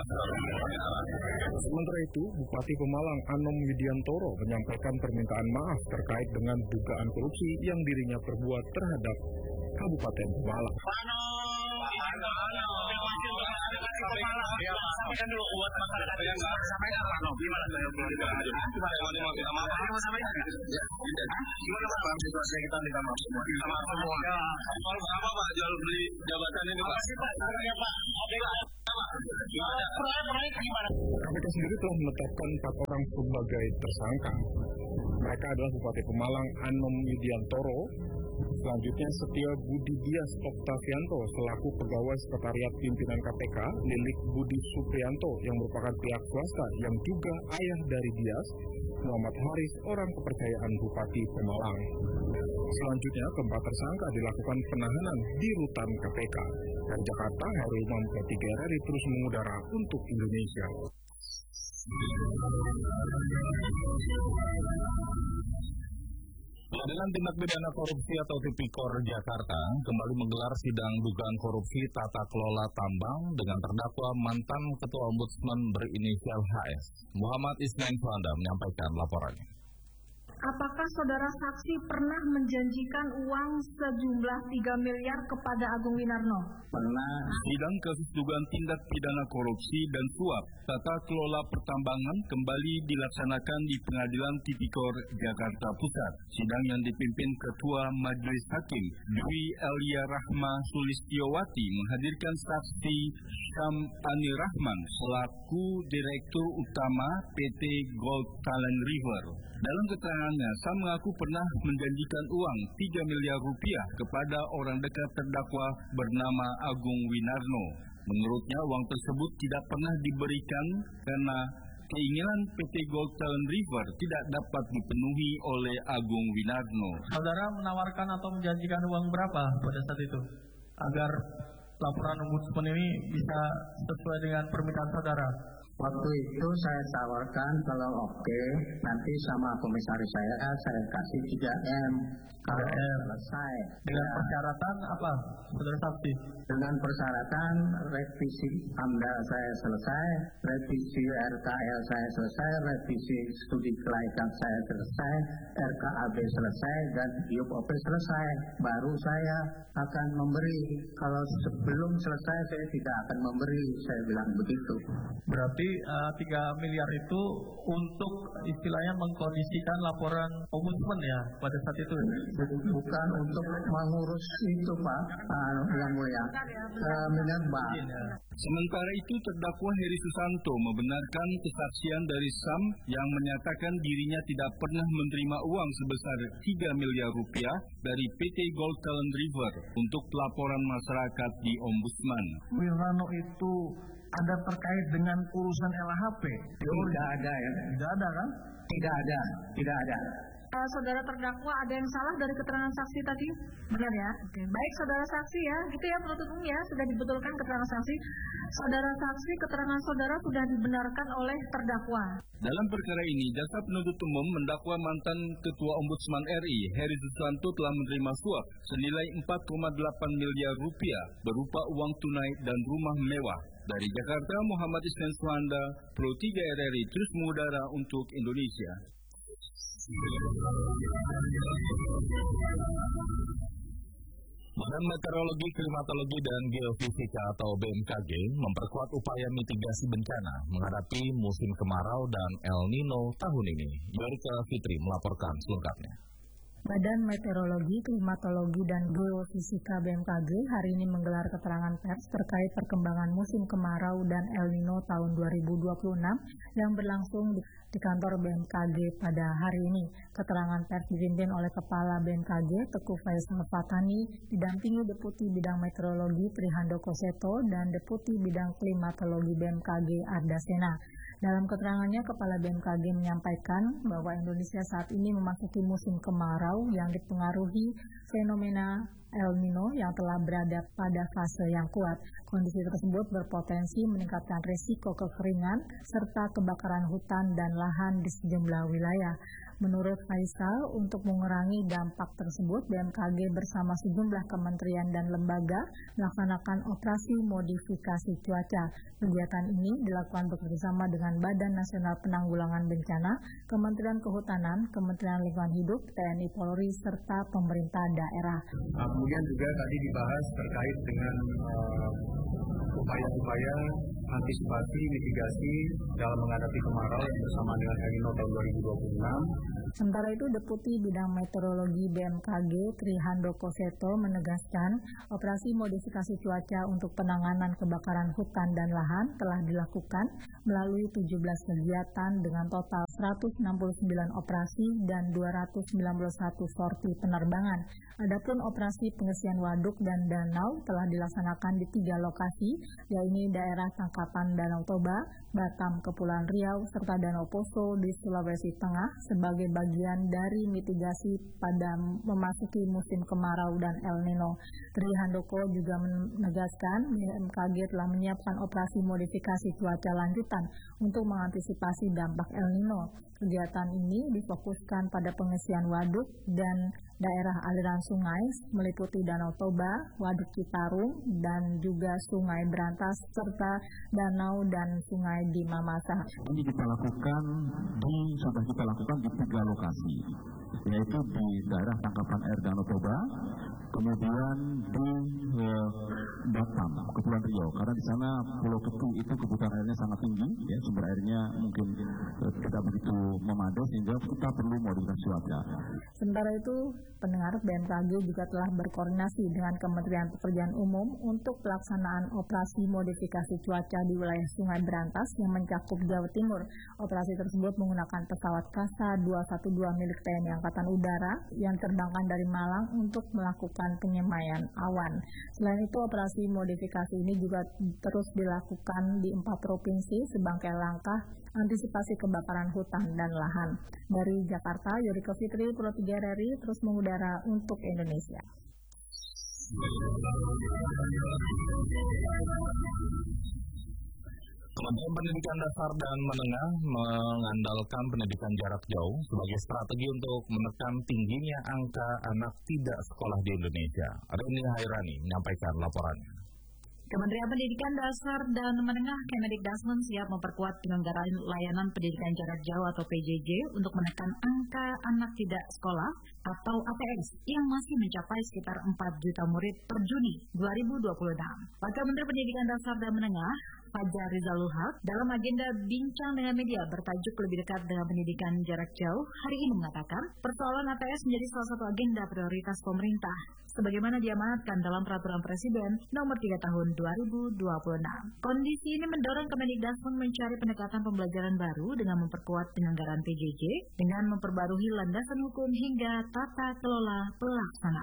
Sementara itu, Bupati Pemalang Anom Widiantoro menyampaikan permintaan maaf terkait dengan dugaan korupsi yang dirinya perbuat terhadap Kabupaten Pemalang. Sampaikan dulu buat masyarakat yang nggak sampaikan Rano, gimana Pak situasi kita minta maaf semua. Apa Pak jual beli jabatan ini Pak? KPK sendiri telah menetapkan 4 orang sebagai tersangka. Mereka adalah Bupati Pemalang Anom Widiantoro, selanjutnya Setia Budi Dias Oktavianto selaku pegawai sekretariat pimpinan KPK, Lilik Budi Suprianto yang merupakan pihak swasta yang juga ayah dari Dias, Muhammad Haris, orang kepercayaan Bupati Pemalang. Selanjutnya, keempat tersangka dilakukan penahanan di rutan KPK. Dari Jakarta, Herul Mampu 3 RRI terus mengudara untuk Indonesia. Pengadilan Tindak Pidana Korupsi atau Tipikor Jakarta kembali menggelar sidang dugaan korupsi tata kelola tambang dengan terdakwa mantan Ketua Ombudsman berinisial HS. Muhammad Isnain Suhanda menyampaikan laporannya. Apakah saudara saksi pernah menjanjikan uang sejumlah 3 miliar kepada Agung Winarno? Pernah. Sidang kasus dugaan tindak pidana korupsi dan suap tata kelola pertambangan kembali dilaksanakan di Pengadilan Tipikor Jakarta Pusat. Sidang yang dipimpin Ketua Majelis Hakim Dwi Elia Rahma Sulistiowati menghadirkan saksi Syam'ani Rahman selaku Direktur Utama PT Gold Talent River. Dalam keterangannya, Sam mengaku pernah menjanjikan uang 3 miliar rupiah kepada orang dekat terdakwa bernama Agung Winarno. Menurutnya, uang tersebut tidak pernah diberikan karena keinginan PT Gold Talent River tidak dapat dipenuhi oleh Agung Winarno. Saudara menawarkan atau menjanjikan uang berapa pada saat itu agar laporan ombudsman ini bisa sesuai dengan permintaan saudara? Waktu itu saya tawarkan kalau oke, nanti sama komisaris saya kasih 3M kalau selesai. Dengan persyaratan apa, saudara saksi? Dengan persyaratan revisi AMDAL saya selesai, revisi RKL saya selesai, revisi studi kelaikan saya selesai, RKAB selesai, dan IUP-OP selesai. Baru saya akan memberi. Kalau sebelum selesai saya tidak akan memberi, saya bilang begitu. Berarti 3 miliar itu untuk istilahnya mengkondisikan laporan ombudsman ya pada saat itu? Bukan untuk mengurus itu Pak, yang mulia, menyembah. Sementara itu terdakwa Heri Susanto membenarkan kesaksian dari Sam yang menyatakan dirinya tidak pernah menerima uang sebesar 3 miliar rupiah dari PT Gold Talent River untuk pelaporan masyarakat di Ombudsman. Winarno itu ada terkait dengan urusan LHP? Tidak ada ya. Tidak ada kan? Tidak ada. Saudara terdakwa ada yang salah dari keterangan saksi tadi? Benar ya? Oke. Baik saudara saksi ya, gitu ya penuntut umum ya, sudah dibetulkan keterangan saksi. Saudara saksi, keterangan saudara sudah dibenarkan oleh terdakwa. Dalam perkara ini, jaksa penuntut umum mendakwa mantan Ketua Ombudsman RI, Heri Susanto telah menerima suap senilai 4,8 miliar rupiah berupa uang tunai dan rumah mewah. Dari Jakarta, Muhammad Isnan Suhanda, Pro 3 RRI terus mengudara untuk Indonesia. Badan Meteorologi, Klimatologi, dan Geofisika atau BMKG memperkuat upaya mitigasi bencana menghadapi musim kemarau dan El Nino tahun ini. Yorika Fitri melaporkan selengkapnya. Badan Meteorologi, Klimatologi, dan Geofisika BMKG hari ini menggelar keterangan pers terkait perkembangan musim kemarau dan El Nino tahun 2026 yang berlangsung di kantor BMKG pada hari ini. Keterangan pers dipimpin oleh Kepala BMKG Teguh Faisal Fatani, didampingi Deputi Bidang Meteorologi Trihandoko Seto dan Deputi Bidang Klimatologi BMKG Arda Sena. Dalam keterangannya, Kepala BMKG menyampaikan bahwa Indonesia saat ini memasuki musim kemarau yang dipengaruhi fenomena El Nino yang telah berada pada fase yang kuat. Kondisi tersebut berpotensi meningkatkan risiko kekeringan serta kebakaran hutan dan lahan di sejumlah wilayah. Menurut Faisal, untuk mengurangi dampak tersebut, BMKG bersama sejumlah kementerian dan lembaga melaksanakan operasi modifikasi cuaca. Kegiatan ini dilakukan bekerjasama dengan Badan Nasional Penanggulangan Bencana, Kementerian Kehutanan, Kementerian Lingkungan Hidup, TNI Polri, serta pemerintah daerah. Kemudian juga tadi dibahas terkait dengan upaya-upaya antisipasi mitigasi dalam menghadapi kemarau yang bersamaan dengan El Nino tahun 2026. Sementara itu, Deputi Bidang Meteorologi BMKG Trihandoko Seto menegaskan operasi modifikasi cuaca untuk penanganan kebakaran hutan dan lahan telah dilakukan melalui 17 kegiatan dengan total 169 operasi dan 291 sorti penerbangan. Adapun operasi pengisian waduk dan danau telah dilaksanakan di 3 lokasi, yaitu daerah Tangkapan Danau Toba, Batam Kepulauan Riau, serta Danau Poso di Sulawesi Tengah sebagai bagian dari mitigasi pada memasuki musim kemarau dan El Nino. Trihandoko juga menegaskan BMKG telah menyiapkan operasi modifikasi cuaca lanjutan untuk mengantisipasi dampak El Nino. Kegiatan ini difokuskan pada pengisian waduk dan daerah aliran sungai meliputi Danau Toba, Waduk Citarum, dan juga Sungai Berantas, serta danau dan sungai di Mamasa. Ini sudah kita lakukan di 3 lokasi, yaitu di daerah tangkapan air Danau Toba, kemudian di Batam, Kepulauan Riau, karena di sana Pulau Ketu itu kebutuhan airnya sangat tinggi, ya, sumber airnya mungkin tidak begitu memadai sehingga kita perlu modifikasi cuaca. Sementara itu, pendengar, BMKG juga telah berkoordinasi dengan Kementerian Pekerjaan Umum untuk pelaksanaan operasi modifikasi cuaca di wilayah Sungai Berantas yang mencakup Jawa Timur. Operasi tersebut menggunakan pesawat Kasa 212 milik TNI Angkatan Udara yang terbangkan dari Malang untuk melakukan penyemaian awan. Selain itu, operasi modifikasi ini juga terus dilakukan di 4 provinsi sebagai langkah antisipasi kebakaran hutan dan lahan. Dari Jakarta, Yoriko Fitri, Pro 3 RRI, terus mengudara untuk Indonesia. Kementerian Pendidikan Dasar dan Menengah mengandalkan pendidikan jarak jauh sebagai strategi untuk menekan tingginya angka anak tidak sekolah di Indonesia. Rini Hairani menyampaikan laporannya. Kementerian Pendidikan Dasar dan Menengah Kemendikdasmen siap memperkuat penyelenggaraan layanan pendidikan jarak jauh atau PJJ untuk menekan angka anak tidak sekolah atau ATS yang masih mencapai sekitar 4 juta murid per Juni 2026. Wakil Menteri Pendidikan Dasar dan Menengah Fajar Rizalul Haq dalam agenda bincang dengan media bertajuk lebih dekat dengan pendidikan jarak jauh hari ini mengatakan persoalan ATS menjadi salah satu agenda prioritas pemerintah sebagaimana diamanatkan dalam Peraturan Presiden Nomor 3 Tahun 2026. Kondisi ini mendorong Kemendikdasmen mencari pendekatan pembelajaran baru dengan memperkuat penyelenggaraan PJJ dengan memperbarui landasan hukum hingga tata kelola pelaksanaan.